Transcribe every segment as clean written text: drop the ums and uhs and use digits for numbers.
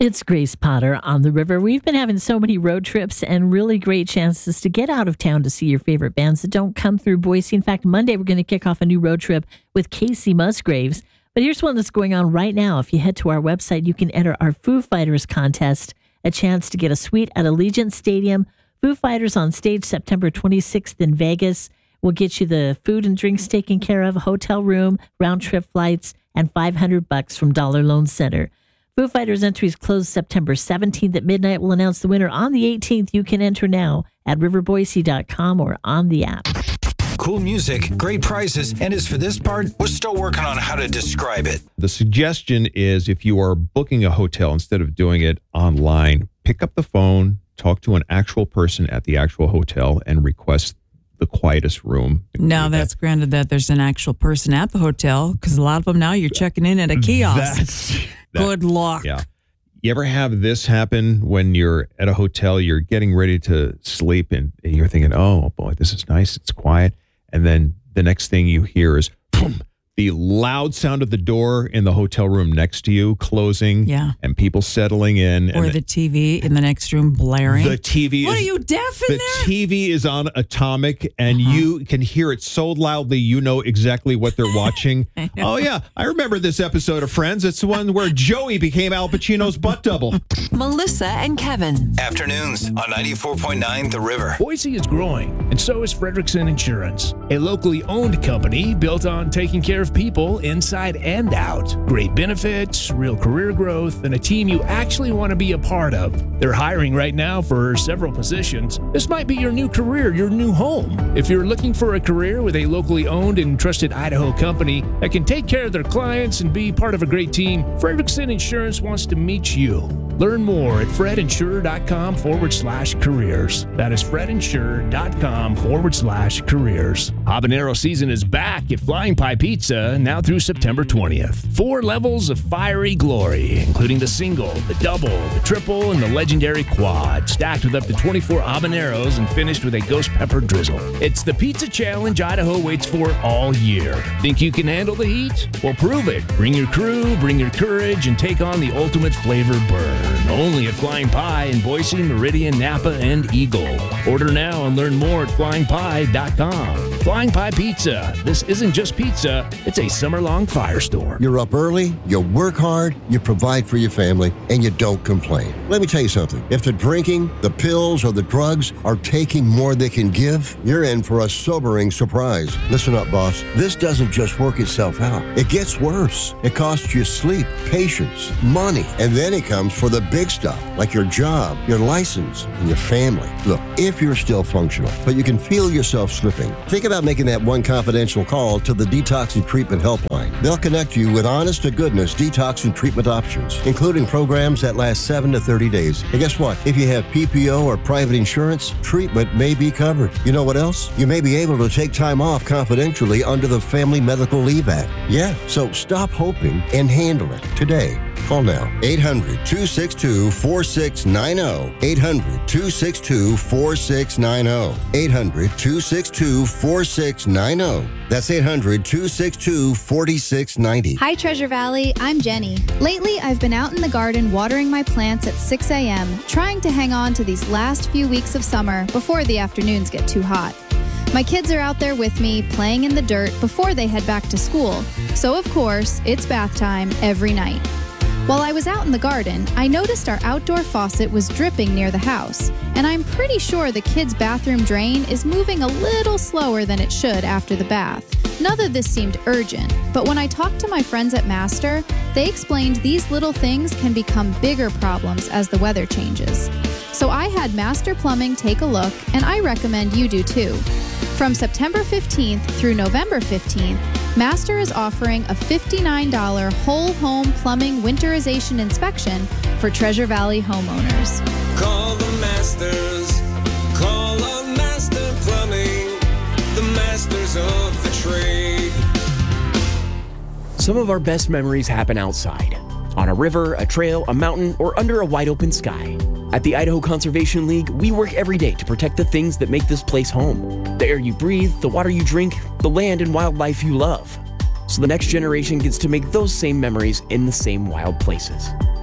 It's Grace Potter on the river. We've been having so many road trips and really great chances to get out of town to see your favorite bands that don't come through Boise. In fact, Monday we're going to kick off a new road trip with Casey Musgraves. But here's one that's going on right now. If you head to our website, you can enter our Foo Fighters contest, a chance to get a suite at Allegiant Stadium. Foo Fighters on stage September 26th in Vegas. We'll get you the food and drinks taken care of, hotel room, round-trip flights, and $500 from Dollar Loan Center. Foo Fighters entries close September 17th at midnight. We'll announce the winner on the 18th. You can enter now at riverboise.com or on the app. Cool music, great prizes, and as for this part, we're still working on how to describe it. The suggestion is if you are booking a hotel, instead of doing it online, pick up the phone, talk to an actual person at the actual hotel, and request the quietest room. Now that's granted that there's an actual person at the hotel, because a lot of them now you're checking in at a kiosk. Good luck. Yeah. You ever have this happen when you're at a hotel, you're getting ready to sleep and you're thinking, oh boy, this is nice, it's quiet. And then the next thing you hear is boom, the loud sound of the door in the hotel room next to you closing, and people settling in. Or the TV in the next room blaring. The TV What, are you deaf in there? The TV is on atomic, and you can hear it so loudly you know exactly what they're watching. Oh, yeah, I remember this episode of Friends. It's the one where Joey became Al Pacino's butt double. Melissa and Kevin. Afternoons on 94.9 The River. Boise is growing, and so is Frederickson Insurance, a locally owned company built on taking care of people inside and out. Great benefits, real career growth, and a team you actually want to be a part of. They're hiring right now for several positions. This might be your new career, your new home. If you're looking for a career with a locally owned and trusted Idaho company that can take care of their clients and be part of a great team, Frederickson Insurance wants to meet you. Learn more at fredinsurer.com/careers. That is fredinsurer.com/careers. Habanero season is back at Flying Pie Pizza now through September 20th. 4 levels of fiery glory, including the single, the double, the triple, and the legendary quad, stacked with up to 24 habaneros and finished with a ghost pepper drizzle. It's the pizza challenge Idaho waits for all year. Think you can handle the heat? Well, prove it. Bring your crew, bring your courage, and take on the ultimate flavor burn. Only at Flying Pie in Boise, Meridian, Napa, and Eagle. Order now and learn more at flyingpie.com. Flying Pie Pizza. This isn't just pizza, it's a summer-long firestorm. You're up early, you work hard, you provide for your family, and you don't complain. Let me tell you something. If the drinking, the pills, or the drugs are taking more than they can give, you're in for a sobering surprise. Listen up, boss. This doesn't just work itself out. It gets worse. It costs you sleep, patience, money, and then it comes for the big stuff, like your job, your license, and your family. Look, if you're still functional, but you can feel yourself slipping, think about making that one confidential call to the Detox and Treatment Helpline. They'll connect you with honest-to-goodness detox and treatment options, including programs that last 7 to 30 days. And guess what? If you have PPO or private insurance, treatment may be covered. You know what else? You may be able to take time off confidentially under the Family Medical Leave Act. Yeah, so stop hoping and handle it today. Call now. 800-262-4690. 800-262-4690. 800-262-4690. That's 800-262-4690. Hi, Treasure Valley. I'm Jenny. Lately, I've been out in the garden watering my plants at 6 a.m., trying to hang on to these last few weeks of summer before the afternoons get too hot. My kids are out there with me, playing in the dirt before they head back to school. So, of course, it's bath time every night. While I was out in the garden, I noticed our outdoor faucet was dripping near the house, and I'm pretty sure the kids' bathroom drain is moving a little slower than it should after the bath. None of this seemed urgent, but when I talked to my friends at Master, they explained these little things can become bigger problems as the weather changes. So I had Master Plumbing take a look, and I recommend you do too. From September 15th through November 15th, Master is offering a $59 whole home plumbing winterization inspection for Treasure Valley homeowners. Call the Masters. Call up Master Plumbing, the masters of the trade. Some of our best memories happen outside, on a river, a trail, a mountain, or under a wide open sky. At the Idaho Conservation League, we work every day to protect the things that make this place home. The air you breathe, the water you drink, the land and wildlife you love. So the next generation gets to make those same memories in the same wild places.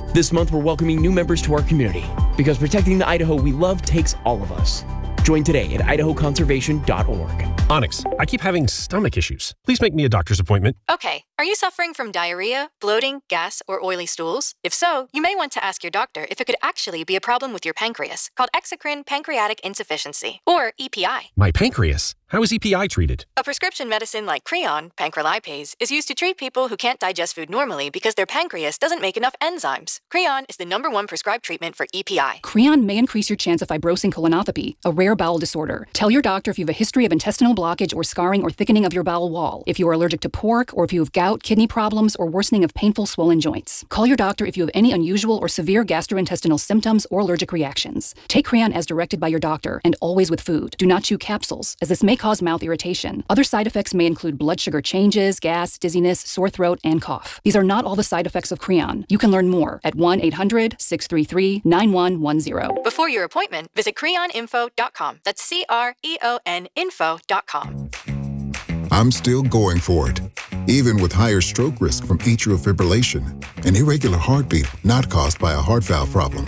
This month, we're welcoming new members to our community because protecting the Idaho we love takes all of us. Join today at idahoconservation.org. Onyx, I keep having stomach issues. Please make me a doctor's appointment. Okay, are you suffering from diarrhea, bloating, gas, or oily stools? If so, you may want to ask your doctor if it could actually be a problem with your pancreas, called exocrine pancreatic insufficiency, or EPI. My pancreas? How is EPI treated? A prescription medicine like Creon, pancrelipase, is used to treat people who can't digest food normally because their pancreas doesn't make enough enzymes. Creon is the #1 prescribed treatment for EPI. Creon may increase your chance of fibrosing colonopathy, a rare bowel disorder. Tell your doctor if you have a history of intestinal blockage or scarring or thickening of your bowel wall, if you are allergic to pork, or if you have gout, kidney problems, or worsening of painful swollen joints. Call your doctor if you have any unusual or severe gastrointestinal symptoms or allergic reactions. Take Creon as directed by your doctor and always with food. Do not chew capsules, as this may cause mouth irritation. Other side effects may include blood sugar changes, gas, dizziness, sore throat, and cough. These are not all the side effects of Creon. You can learn more at 1-800-633-9110. Before your appointment, visit creoninfo.com. That's CREON info.com. I'm still going for it, even with higher stroke risk from atrial fibrillation, an irregular heartbeat not caused by a heart valve problem.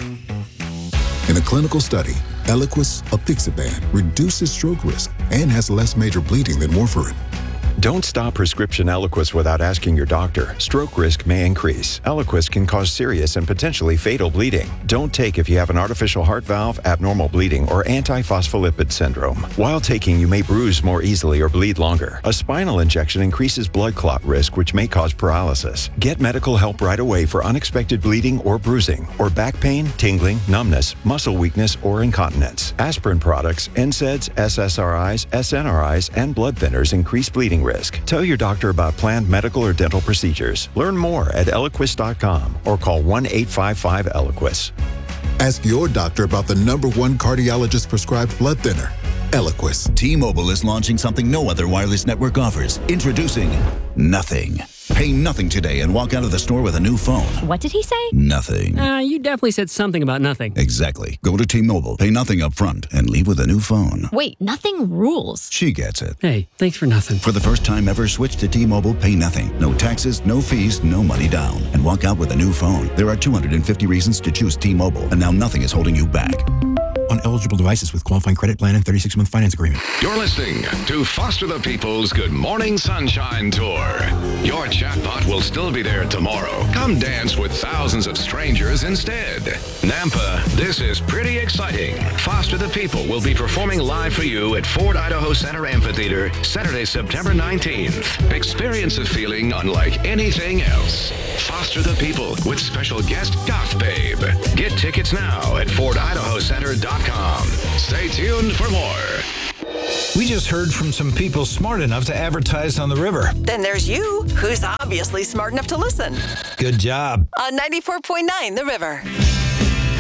In a clinical study, Eliquis apixaban reduces stroke risk and has less major bleeding than warfarin. Don't stop prescription Eliquis without asking your doctor. Stroke risk may increase. Eliquis can cause serious and potentially fatal bleeding. Don't take if you have an artificial heart valve, abnormal bleeding, or antiphospholipid syndrome. While taking, you may bruise more easily or bleed longer. A spinal injection increases blood clot risk, which may cause paralysis. Get medical help right away for unexpected bleeding or bruising, or back pain, tingling, numbness, muscle weakness, or incontinence. Aspirin products, NSAIDs, SSRIs, SNRIs, and blood thinners increase bleeding risk. Tell your doctor about planned medical or dental procedures. Learn more at Eliquis.com or call 1-855-ELIQUIS. Ask your doctor about the #1 cardiologist prescribed blood thinner, Eliquis. T-Mobile is launching something no other wireless network offers. Introducing Nothing. Pay nothing today and walk out of the store with a new phone. What did he say? Nothing. You definitely said something about nothing. Exactly. Go to T-Mobile, pay nothing up front, and leave with a new phone. Wait, nothing rules. She gets it. Hey, thanks for nothing. For the first time ever, switch to T-Mobile, pay nothing. No taxes, no fees, no money down. And walk out with a new phone. There are 250 reasons to choose T-Mobile, and now nothing is holding you back. On eligible devices with qualifying credit plan and 36-month finance agreement. You're listening to Foster the People's Good Morning Sunshine Tour. Your chatbot will still be there tomorrow. Come dance with thousands of strangers instead. Nampa, this is pretty exciting. Foster the People will be performing live for you at Ford Idaho Center Amphitheater Saturday, September 19th. Experience a feeling unlike anything else. Foster the People with special guest Goth Babe. Get tickets now at FordIdahoCenter.com. Stay tuned for more. We just heard from some people smart enough to advertise on the river. Then there's you, who's obviously smart enough to listen. Good job. On 94.9 The River.